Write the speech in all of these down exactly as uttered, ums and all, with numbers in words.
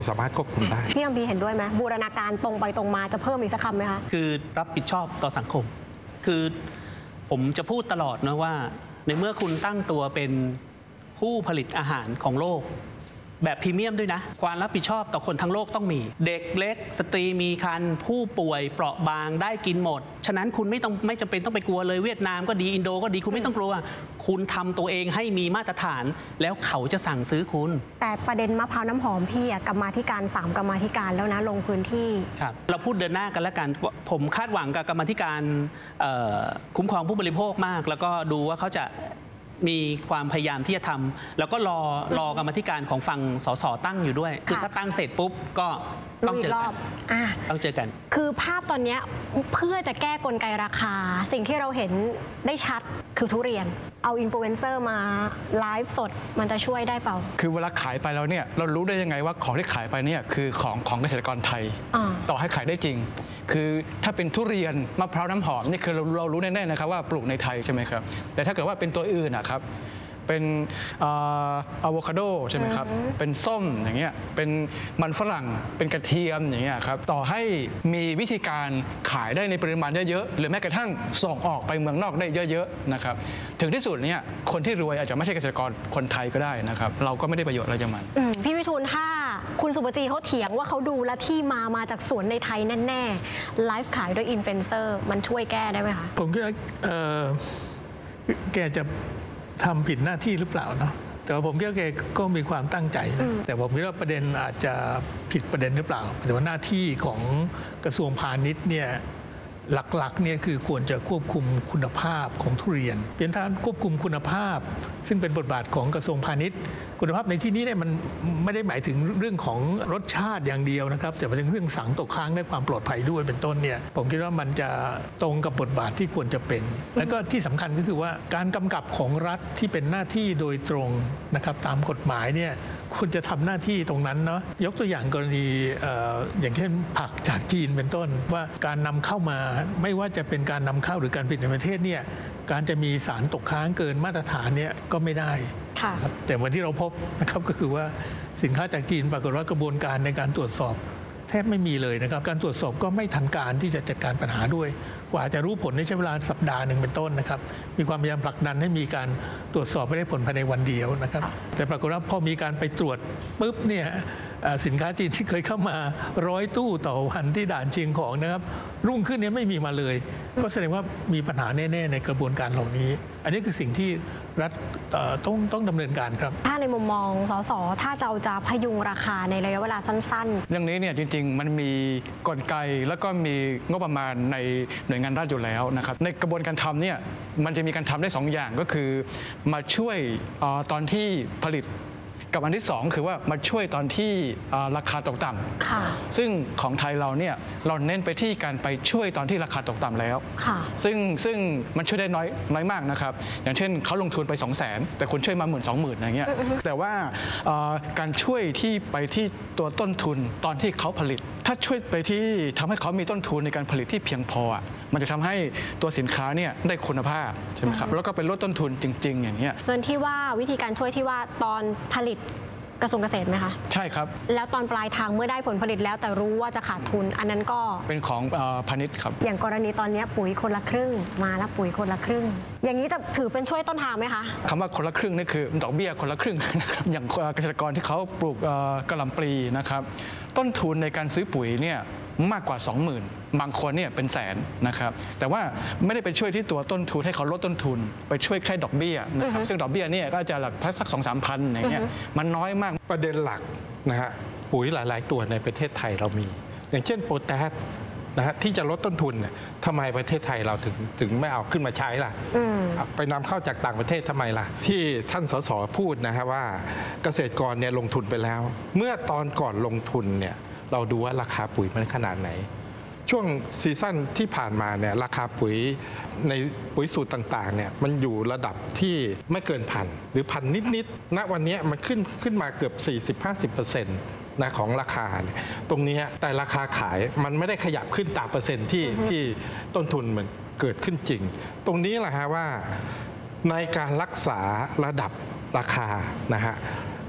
สามารถควบคุมได้พี่อัมพีเห็นด้วยไหมบูรณาการตรงไปตรงมาจะเพิ่มอีกสักคำไหมคะคือรับผิดชอบต่อสังคมคือผมจะพูดตลอดนะว่าในเมื่อคุณตั้งตัวเป็นผู้ผลิตอาหารของโลกแบบพรีเมียมด้วยนะความรับผิดชอบต่อคนทั้งโลกต้องมีเด็กเล็กสตรีมีครรภ์ผู้ป่วยเปราะบางได้กินหมดฉะนั้นคุณไม่ต้องไม่จำเป็นต้องไปกลัวเลยเวียดนามก็ดีอินโดก็ดีคุณไม่ต้องกลัวคุณทำตัวเองให้มีมาตรฐานแล้วเขาจะสั่งซื้อคุณแต่ประเด็นมะพร้าวน้ำหอมพี่กรรมาธิการสามกรรมาธิการแล้วนะลงพื้นที่ครับเราพูดเดินหน้ากันแล้วกันผมคาดหวังกับกรรมาธิการคุ้มครองผู้บริโภคมากแล้วก็ดูว่าเขาจะมีความพยายามที่จะทำแล้วก็รอรอกรรมธิการของฝั่งสสตั้งอยู่ด้วยคือถ้าตั้งเสร็จปุ๊บก็ต้องเจอกันต้องเจอกันคือภาพตอนนี้เพื่อจะแก้กลไกราคาสิ่งที่เราเห็นได้ชัดคือทุเรียนเอาอินฟลูเอนเซอร์มาไลฟ์สดมันจะช่วยได้เปล่าคือเวลาขายไปแล้วเนี่ยเรารู้ได้ยังไงว่าของที่ขายไปเนี่ยคือของของเกษตรกรไทยต่อให้ขายได้จริงคือถ้าเป็นทุเรียนมะพร้าวน้ำหอมนี่คือเราเรารู้แน่ๆนะครับว่าปลูกในไทยใช่ไหมครับแต่ถ้าเกิดว่าเป็นตัวอื่นนะครับเป็นอะโวคาโดใช่ไหมครับเป็นส้มอย่างเงี้ยเป็นมันฝรั่งเป็นกระเทียมอย่างเงี้ยครับต่อให้มีวิธีการขายได้ในปริมาณเยอะๆหรือแม้กระทั่งส่งออกไปเมืองนอกได้เยอะๆนะครับถึงที่สุดเนี่ยคนที่รวยอาจจะไม่ใช่เกษตรกรคนไทยก็ได้นะครับเราก็ไม่ได้ประโยชน์อะไรจากมันพี่วิทูลถ้าคุณสุปจีเขาเถียงว่าเขาดูและที่มามาจากสวนในไทยแน่ๆไลฟ์ขายโดยอินฟลูเอนเซอร์มันช่วยแก้ได้ไหมคะผมคิดว่าแกจะทำผิดหน้าที่หรือเปล่าเนาะแต่ว่าผมคิดว่าแกก็มีความตั้งใจนะแต่ผมคิดว่าประเด็นอาจจะผิดประเด็นหรือเปล่าแต่ว่าหน้าที่ของกระทรวงพาณิชย์เนี่ยหลักๆเนี่ยคือควรจะควบคุมคุณภาพของทุเรียนเป็นท่านควบคุมคุณภาพซึ่งเป็นบทบาทของกระทรวงพาณิชย์คุณภาพในที่นี้เนี่ยมันไม่ได้หมายถึงเรื่องของรสชาติอย่างเดียวนะครับแต่เป็นเรื่องสั่งตกค้างและความปลอดภัยด้วยเป็นต้นเนี่ยผมคิดว่ามันจะตรงกับบทบาทที่ควรจะเป็นแล้วก็ที่สำคัญก็คือว่าการกำกับของรัฐที่เป็นหน้าที่โดยตรงนะครับตามกฎหมายเนี่ยคุณจะทำหน้าที่ตรงนั้นเนาะยกตัวอย่างกรณี อ, อย่างเช่นผักจากจีนเป็นต้นว่าการนำเข้ามาไม่ว่าจะเป็นการนำเข้าหรือการผลิตในประเทศเนี่ยการจะมีสารตกค้างเกินมาตรฐานเนี่ยก็ไม่ได้แต่วันที่เราพบนะครับก็คือว่าสินค้าจากจีนปรากฏว่ากระบวนการในการตรวจสอบแทบไม่มีเลยนะครับการตรวจสอบก็ไม่ทันการที่จะจัดการปัญหาด้วยกว่าจะรู้ผลใช้เวลาสัปดาห์หนึ่งเป็นต้นนะครับมีความพยายามผลักดันให้มีการตรวจสอบไม่ได้ผลภายในวันเดียวนะครับแต่ปรากฏว่าพอมีการไปตรวจปุ๊บเนี่ยสินค้าจีนที่เคยเข้ามาร้อยตู้ต่อวันที่ด่านเชียงของนะครับรุ่งขึ้นนี้ไม่มีมาเลยก็แสดงว่ามีปัญหาแน่ๆในกระบวนการเหล่านี้อันนี้คือสิ่งที่รัฐต้องต้องดำเนินการครับถ้าในมุมมองสสถ้าเราจะพยุงราคาในระยะเวลาสั้นๆเรื่องนี้เนี่ยจริงๆมันมีกลไกแล้วก็มีงบประมาณในหน่วยงานรัฐอยู่แล้วนะครับในกระบวนการทำเนี่ยมันจะมีการทำได้สองอย่างก็คือมาช่วยตอนที่ผลิตกับอันที่สองคือว่ามาช่วยตอนที่ราคาตกต่ำซึ่งของไทยเราเนี่ยเราเน้นไปที่การไปช่วยตอนที่ราคาตกต่ำแล้วซึ่งซึ่งมันช่วยได้น้อยน้อยมากนะครับอย่างเช่นเขาลงทุนไปสองแสนแต่คุณช่วยมาหมื่นสองหมื่นอะไรเงี้ยแต่ว่าการช่วยที่ไปที่ตัวต้นทุนตอนที่เขาผลิตถ้าช่วยไปที่ทำให้เขามีต้นทุนในการผลิตที่เพียงพอมันจะทำให้ตัวสินค้าเนี่ยได้คุณภาพใช่ไหมครับแล้วก็เป็นลดต้นทุนจริงๆอย่างเงี้ยเงินที่ว่าวิธีการช่วยที่ว่าตอนผลิตกระทรวงเกษตรไหมคะใช่ครับแล้วตอนปลายทางเมื่อได้ผลผลิตแล้วแต่รู้ว่าจะขาดทุนอันนั้นก็เป็นของพาณิชย์ครับอย่างกรณีตอนนี้ปุ๋ยคนละครึ่งมาแล้วปุ๋ยคนละครึ่งอย่างนี้จะถือเป็นช่วยต้นทางไหมคะคำว่าคนละครึ่งนี่คือดอกเบี้ยคนละครึ่งนะครับอย่างเกษตรกรที่เขาปลูกกะหล่ำปลีนะครับต้นทุนในการซื้อปุ๋ยเนี่ยมากกว่า สองหมื่น บางคนเนี่ยเป็นแสนนะครับแต่ว่าไม่ได้ไปช่วยที่ตัวต้นทุนให้เขาลดต้นทุนไปช่วยแค่ดอกเบี้ยนะครับซึ่งดอกเบี้ยเนี่ยก็จะหลักสัก สองสามพันอย่างเงี้ยมันน้อยมากประเด็นหลักนะฮะปุ๋ยหลายๆตัวในประเทศไทยเรามีอย่างเช่นโพแทสนะฮะที่จะลดต้นทุนเนี่ยทำไมประเทศไทยเราถึงถึงไม่เอาขึ้นมาใช้ล่ะไปนำเข้าจากต่างประเทศทำไมล่ะที่ท่านสสพูดนะฮะว่าเกษตรกรเนี่ยลงทุนไปแล้วเมื่อตอนก่อนลงทุนเนี่ยเราดูว่าราคาปุ๋ยมันขนาดไหนช่วงซีซั่นที่ผ่านมาเนี่ยราคาปุ๋ยในปุ๋ยสูตรต่างๆเนี่ยมันอยู่ระดับที่ไม่เกินพันหรือพันนิดๆณวันนี้มันขึ้นขึ้นมาเกือบ สี่สิบถึงห้าสิบเปอร์เซ็นต์ นะของราคาเนี่ยตรงนี้แต่ราคาขายมันไม่ได้ขยับขึ้นตามเปอร์เซ็นต์ที่ที่ต้นทุนมันเกิดขึ้นจริงตรงนี้แหละฮะว่าในการรักษาระดับราคานะฮะ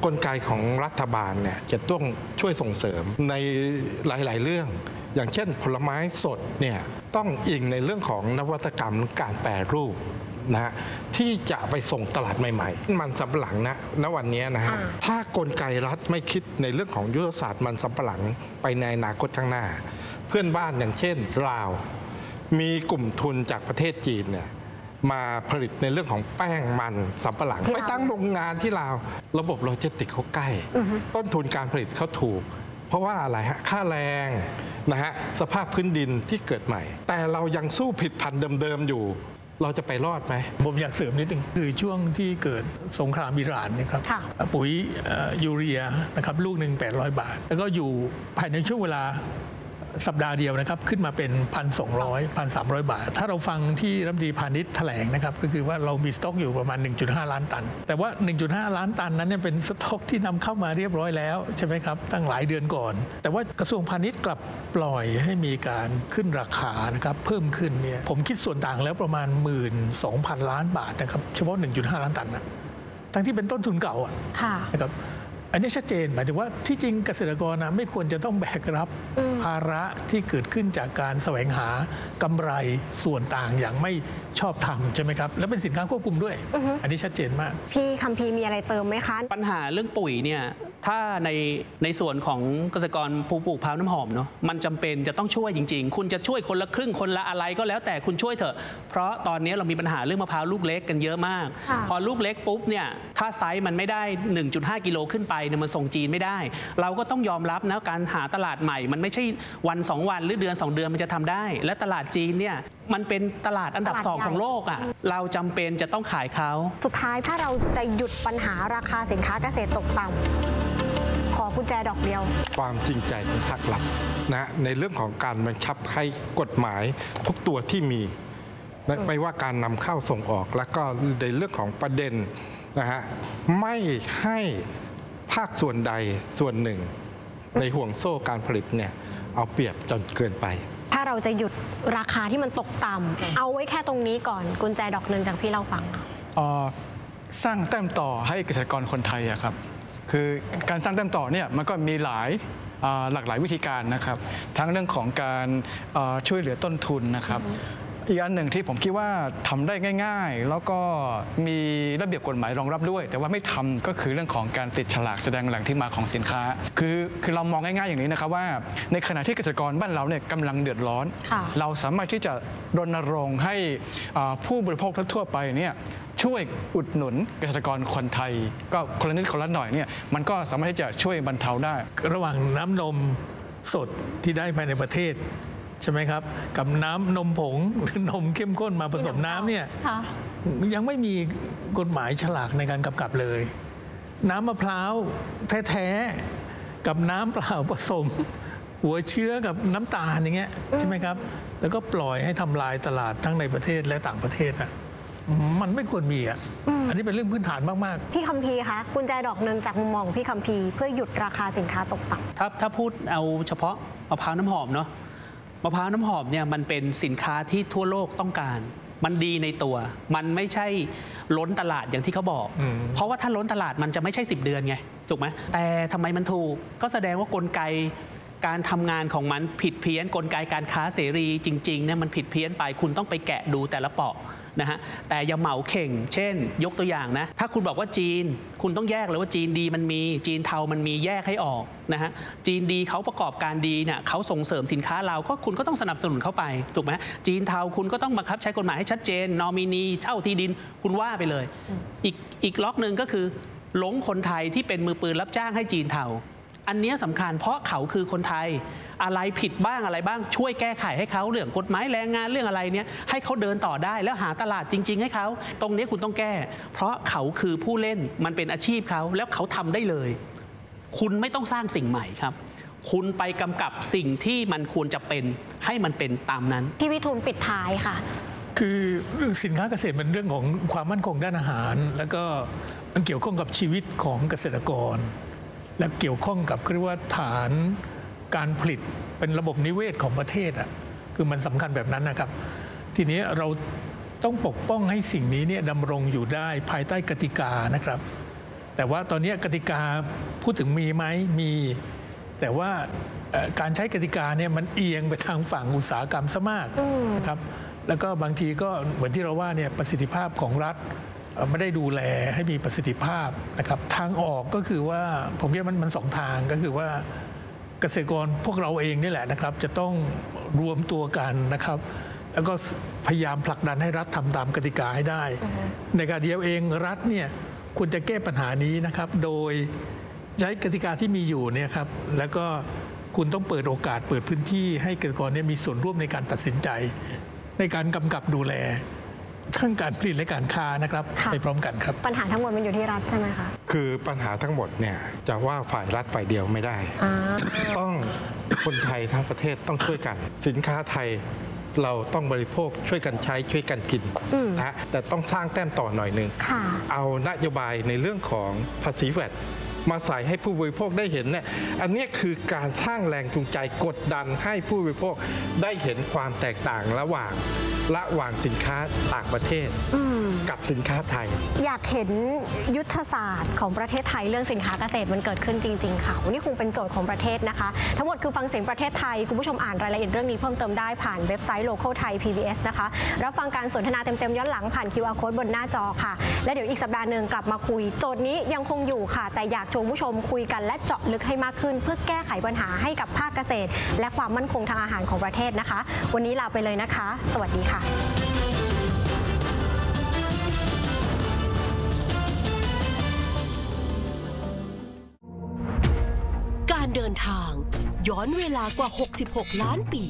กลไกของรัฐบาลเนี่ยจะต้องช่วยส่งเสริมในหลายๆเรื่องอย่างเช่นผลไม้สดเนี่ยต้องอิงในเรื่องของนวัตกรรมการแปรรูปนะฮะที่จะไปส่งตลาดใหม่ๆมันสำปะหลังนะณวันนี้นะฮะถ้ากลไกรัฐไม่คิดในเรื่องของยุทธศาสตร์มันสำปะหลังไปในอนาคตข้างหน้าเพื่อนบ้านอย่างเช่นลาวมีกลุ่มทุนจากประเทศจีนเนี่ยมาผลิตในเรื่องของแป้งมันสำปะหลังไปตั้งโรงงานที่ลาวระบบโลจิสติกเขาใกล้ต้นทุนการผลิตเขาถูกเพราะว่าอะไรฮะค่าแรงนะฮะสภาพพื้นดินที่เกิดใหม่แต่เรายังสู้ผิดพันเดิมๆอยู่เราจะไปรอดไหมผมอยากเสริมนิดนึงคือช่วงที่เกิดสงครามอิหร่านนะครับปุ๋ยยูเรียนะครับลูกหนึ่งแปดร้อยบาทแล้วก็อยู่ภายในช่วงเวลาสัปดาห์เดียวนะครับขึ้นมาเป็น หนึ่งพันสองร้อย หนึ่งพันสามร้อย บาทถ้าเราฟังที่รัฐมนตรีพาณิชย์แถลงนะครับก็คือว่าเรามีสต็อกอยู่ประมาณ หนึ่งจุดห้า ล้านตันแต่ว่า หนึ่งจุดห้า ล้านตันนั้นเนี่ยเป็นสต็อกที่นำเข้ามาเรียบร้อยแล้วใช่ไหมครับตั้งหลายเดือนก่อนแต่ว่ากระทรวงพาณิชย์กลับปล่อยให้มีการขึ้นราคานะครับเพิ่มขึ้นเนี่ยผมคิดส่วนต่างแล้วประมาณ หนึ่งหมื่นสองพัน ล้านบาทนะครับเฉพาะ หนึ่งจุดห้า ล้านตันนะทั้งที่เป็นต้นทุนเก่าอ่ะนะครับอันนี้ชัดเจนหมายถึงว่าที่จริงเกษตรกรนะไม่ควรจะต้องแบกรับภาระที่เกิดขึ้นจากการแสวงหากำไรส่วนต่างอย่างไม่ชอบธรรมใช่ไหมครับแล้วเป็นสินค้าควบคุมด้วย อ, อันนี้ชัดเจนมากพี่คัมภีร์มีอะไรเติมไหมคะปัญหาเรื่องปุ๋ยเนี่ยถ้าในในส่วนของเกษตรกรผู้ปลูกมะพร้าวน้ำหอมเนาะมันจำเป็นจะต้องช่วยจริงๆคุณจะช่วยคนละครึ่งคนละอะไรก็แล้วแต่คุณช่วยเถอะเพราะตอนนี้เรามีปัญหาเรื่องมะพร้าวลูกเล็กกันเยอะมากพอลูกเล็กปุ๊บเนี่ยถ้าไซส์มันไม่ได้ หนึ่งจุดห้า กิโลขึ้นไปเนี่ยมันส่งจีนไม่ได้เราก็ต้องยอมรับนะการหาตลาดใหม่มันไม่ใช่วันสองวันหรือเดือนสองเดือนมันจะทำได้และตลาดจีนเนี่ยมันเป็นตลาดอันดับสองของโลกอ่ะเราจำเป็นจะต้องขายเขาสุดท้ายถ้าเราจะหยุดปัญหาราคาสินค้าเกษตรตกต่ำขอกุญแจดอกเดียวความจริงใจของภาครัฐนะในเรื่องของการบังคับให้กฎหมายทุกตัวที่มีไม่ว่าการนำเข้าส่งออกแล้วก็ในเรื่องของประเด็นนะฮะไม่ให้ภาคส่วนใดส่วนหนึ่งในห่วงโซ่การผลิตเนี่ยเอาเปรียบจนเกินไปถ้าเราจะหยุดราคาที่มันตกต่ำเอาไว้แค่ตรงนี้ก่อนกุญแจดอกหนึ่งจากพี่เราฟังสร้างแต้มต่อให้เกษตรกรคนไทยอะครับคือการสร้างแต้มต่อเนี่ยมันก็มีหลายหลากหลายวิธีการนะครับทั้งเรื่องของการช่วยเหลือต้นทุนนะครับอีกอันหนึ่งที่ผมคิดว่าทำได้ง่ายๆแล้วก็มีระเบียบกฎหมายรองรับด้วยแต่ว่าไม่ทำก็คือเรื่องของการติดฉลากแสดงแหล่งที่มาของสินค้าคือคือเรามองง่ายๆอย่างนี้นะครับว่าในขณะที่เกษตรกรบ้านเราเนี่ยกำลังเดือดร้อนเราสามารถที่จะรณรงค์ให้ผู้บริโภคทั่วไปเนี่ยช่วยอุดหนุนเกษตรกรคนไทยก็คนละนิดคนละหน่อยเนี่ยมันก็สามารถที่จะช่วยบรรเทาได้ระหว่างน้ำนมสดที่ได้ภายในประเทศใช่ไหมครับกับน้ำนมผงหรือนมเข้มข้นมาผสมน้ำเนี่ยยังไม่มีกฎหมายฉลากในการกำกับเลยน้ำมะพร้าวแท้ๆกับน้ำเปล่าผสมหัวเชื้อกับน้ำตาลอย่างเงี้ยใช่ไหมครับแล้วก็ปล่อยให้ทำลายตลาดทั้งในประเทศและต่างประเทศอ่ะมันไม่ควรมีอ่ะอันนี้เป็นเรื่องพื้นฐานมากๆพี่คัมภีร์คะกุญแจดอกหนึ่งจากมุมมองของพี่คัมภีร์เพื่อหยุดราคาสินค้าตกต่ำถ้าถ้าพูดเอาเฉพาะมะพร้าวน้ำหอมเนาะมะพร้าวน้ำหอมเนี่ยมันเป็นสินค้าที่ทั่วโลกต้องการมันดีในตัวมันไม่ใช่ล้นตลาดอย่างที่เขาบอกเพราะว่าถ้าล้นตลาดมันจะไม่ใช่สิบเดือนไงถูกไหมแต่ทำไมมันถูกก็แสดงว่ากลไกการทำงานของมันผิดเพี้ยนกลไกการค้าเสรีจริงๆเนี่ยมันผิดเพี้ยนไปคุณต้องไปแกะดูแต่ละเปาะนะฮะแต่อย่าเหมาเข่งเช่นยกตัวอย่างนะถ้าคุณบอกว่าจีนคุณต้องแยกเลยว่าจีนดีมันมีจีนเทามันมีแยกให้ออกนะฮะจีนดีเขาประกอบการดีเนี่ยเขาส่งเสริมสินค้าเราก็คุณก็ต้องสนับสนุนเข้าไปถูกไหมจีนเทาคุณก็ต้องบังคับใช้กฎหมายให้ชัดเจนนอมินีเช่าที่ดินคุณว่าไปเลยอีกอีกล็อกหนึ่งก็คือหลงคนไทยที่เป็นมือปืนรับจ้างให้จีนเทาอันนี้สำคัญเพราะเขาคือคนไทยอะไรผิดบ้างอะไรบ้างช่วยแก้ไขให้เขาเรื่องกฎหมายแรงงานเรื่องอะไรเนี่ยให้เขาเดินต่อได้แล้วหาตลาดจริงๆให้เขาตรงนี้คุณต้องแก้เพราะเขาคือผู้เล่นมันเป็นอาชีพเขาแล้วเขาทำได้เลยคุณไม่ต้องสร้างสิ่งใหม่ครับคุณไปกำกับสิ่งที่มันควรจะเป็นให้มันเป็นตามนั้นพี่วิทูลปิดท้ายค่ะคือเรื่องสินค้าเกษตรเป็นเรื่องของความมั่นคงด้านอาหารแล้วก็มันเกี่ยวข้องกับชีวิตของเกษตรกรและเกี่ยวข้องกับเรียกว่าฐานการผลิตเป็นระบบนิเวศของประเทศอ่ะคือมันสำคัญแบบนั้นนะครับทีนี้เราต้องปกป้องให้สิ่งนี้เนี่ยดำรงอยู่ได้ภายใต้กติกานะครับแต่ว่าตอนนี้กติกาพูดถึงมีไหมมี แต่ว่าการใช้กติกาเนี่ยมันเอียงไปทางฝั่งอุตสาหกรรมซะมากนะครับแล้วก็บางทีก็เหมือนที่เราว่าเนี่ยประสิทธิภาพของรัฐไม่ได้ดูแลให้มีประสิทธิภาพนะครับทางออกก็คือว่าผมคิดว่ามันมันสองทางก็คือว่าเกษตรกรพวกเราเองนี่แหละนะครับจะต้องรวมตัวกันนะครับแล้วก็พยายามผลักดันให้รัฐทำตามกติกาให้ได้ ในการเดียวเองรัฐเนี่ยควรจะแก้ปัญหานี้นะครับโดยใช้กติกาที่มีอยู่เนี่ยครับแล้วก็คุณต้องเปิดโอกาสเปิดพื้นที่ให้เกษตรกรเนี่ยมีส่วนร่วมในการตัดสินใจในการกำกับดูแลทั้งการผลิตและการค้านะครับไปพร้อมกันครับปัญหาทั้งหมดมันอยู่ที่รัฐใช่ไหมคะคือปัญหาทั้งหมดเนี่ยจะว่าฝ่ายรัฐฝ่ายเดียวไม่ได้ต้องคนไทยทั้งประเทศต้องช่วยกันสินค้าไทยเราต้องบริโภคช่วยกันใช้ช่วยกันกินนะฮะแต่ต้องสร้างแต้มต่อหน่อยหนึ่งเอานโยบายในเรื่องของภาษีแวตมาใส่ให้ผู้บริโภคได้เห็นเนี่ยอันนี้คือการสร้างแรงจูงใจกดดันให้ผู้บริโภคได้เห็นความแตกต่างระหว่างระหว่างสินค้าต่างประเทศกับสินค้าไทยอยากเห็นยุทธศาสตร์ของประเทศไทยเรื่องสินค้าเกษตรมันเกิดขึ้นจริงๆค่ะวันนี้คงเป็นโจทย์ของประเทศนะคะทั้งหมดคือฟังเสียงประเทศไทยคุณผู้ชมอ่านรายละเอียดเรื่องนี้เพิ่มเติมได้ผ่านเว็บไซต์ Local Thai พี บี เอส นะคะรับฟังการสนทนาเต็มๆย้อนหลังผ่าน คิว อาร์ Code บนหน้าจอค่ะและเดี๋ยวอีกสัปดาห์หนึ่งกลับมาคุยโจทย์นี้ยังคงอยู่ค่ะแต่อยากชวนผู้ชมคุยกันและเจาะลึกให้มากขึ้นเพื่อแก้ไขปัญหาให้กับภาคเกษตรและความมั่นคงทางอาหารของประเทศนะคะวันนี้ลาไปเลยนะคะสวัสดีค่ะการเดินทางย้อนเวลากว่าหกสิบหกล้านปี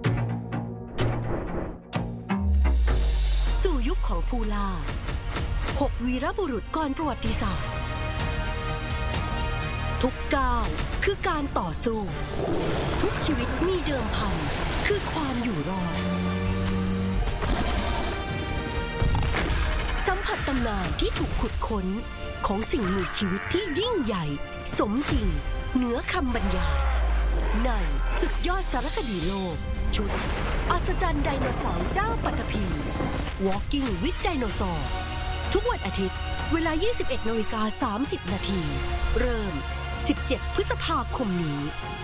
สู่ยุคของผู้ล่าหกวีรบุรุษก่อนประวัติศาสตร์ทุกก้าวคือการต่อสู้ทุกชีวิตมีเดิมพันคือความอยู่รอดสัมผัสตำนานที่ถูกขุดค้นของสิ่งมีชีวิตที่ยิ่งใหญ่สมจริงเหนือคำบรรยายในสุดยอดสารคดีโลกชุดอัศจรรย์ไดโนเสาร์เจ้าปัตตภี Walking with Dinosaur ทุกวันอาทิตย์เวลา ยี่สิบเอ็ดนาฬิกาสามสิบนาทีเริ่มสิบเจ็ดพฤษภาคมนี้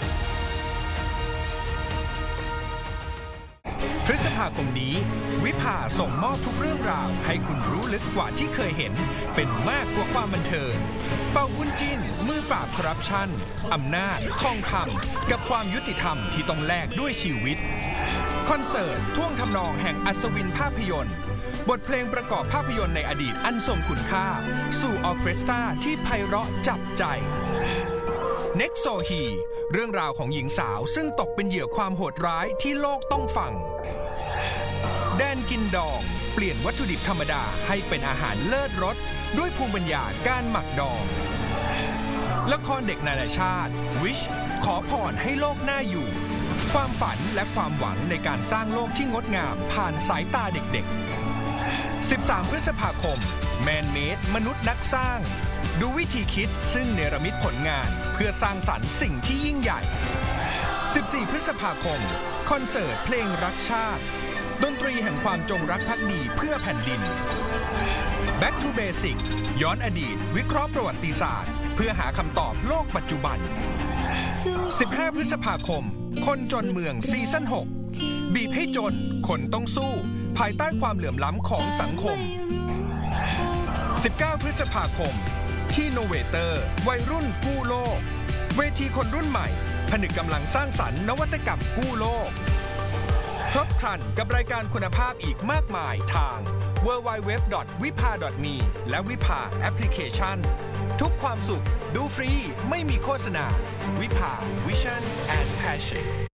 พฤษภาคมนี้วิภาส่งมอบทุกเรื่องราวให้คุณรู้ลึกกว่าที่เคยเห็นเป็นมากกว่าความบันเทิงเป่าบุญจิ้นมือปราบคอร์รัปชันอำนาจทองคำกับความยุติธรรมที่ต้องแลกด้วยชีวิตคอนเสิร์ตท่วงทำนองแห่งอัศวินภาพยนตร์บทเพลงประกอบภาพยนตร์ในอดีตอันทรงคุณค่าสู่ออร์เคสตราที่ไพเราะจับใจเน็กโซฮีเรื่องราวของหญิงสาวซึ่งตกเป็นเหยื่อความโหดร้ายที่โลกต้องฟังแดนกินดองเปลี่ยนวัตถุดิบธรรมดาให้เป็นอาหารเลิศรสด้วยภูมิปัญญาการหมักดองละครเด็กนานาชาติ Wish ขอพรให้โลกน่าอยู่ความฝันและความหวังในการสร้างโลกที่งดงามผ่านสายตาเด็กๆสิบสามพฤษภาคมแมนเมดมนุษย์นักสร้างดูวิธีคิดซึ่งเนรมิตผลงานเพื่อสร้างสรรค์สิ่งที่ยิ่งใหญ่สิบสี่พฤษภาคมคอนเสิร์ตเพลงรักชาติดนตรีแห่งความจงรักภักดีเพื่อแผ่นดิน Back to Basic ย้อนอดีตวิเคราะห์ประวัติศาสตร์เพื่อหาคำตอบโลกปัจจุบันสิบห้าพฤษภาคมคนจนเมืองซีซั่นหกบีบให้จนคนต้องสู้ภายใต้ความเหลื่อมล้ำของสังคมสิบเก้าพฤษภาคมที่โนเวเตอร์วัยรุ่นกู้โลกเวทีคนรุ่นใหม่ผนึกกำลังสร้างสรรค์นวัตกรรมกู้โลกครบครันกับรายการคุณภาพอีกมากมายทาง ดับเบิลยู ดับเบิลยู ดับเบิลยู ดอท วิภา ดอท มี และวิภาแอปพลิเคชันทุกความสุขดูฟรีไม่มีโฆษณาวิภา Vision and Passion